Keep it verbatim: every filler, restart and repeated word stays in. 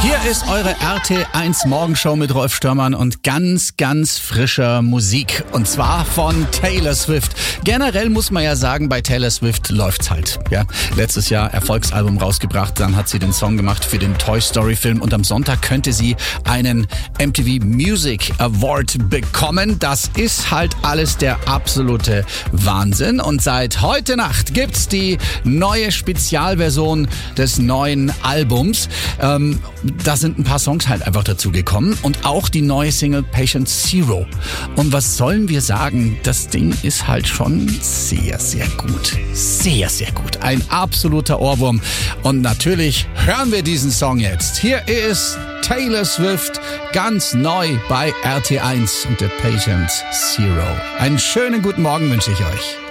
Hier ist eure R T eins Morgenshow mit Rolf Störmann und ganz, ganz frischer Musik. Und zwar von Taylor Swift. Generell muss man ja sagen, bei Taylor Swift läuft's halt. Ja, letztes Jahr Erfolgsalbum rausgebracht, dann hat sie den Song gemacht für den Toy Story Film und am Sonntag könnte sie einen M T V Music Award bekommen. Das ist halt alles der absolute Wahnsinn. Und seit heute Nacht gibt's die neue Spezialversion des neuen Albums. Ähm, Da sind ein paar Songs halt einfach dazu gekommen und auch die neue Single Patient Zero. Und was sollen wir sagen? Das Ding ist halt schon sehr, sehr gut. Sehr, sehr gut. Ein absoluter Ohrwurm. Und natürlich hören wir diesen Song jetzt. Hier ist Taylor Swift ganz neu bei R T eins und der Patient Zero. Einen schönen guten Morgen wünsche ich euch.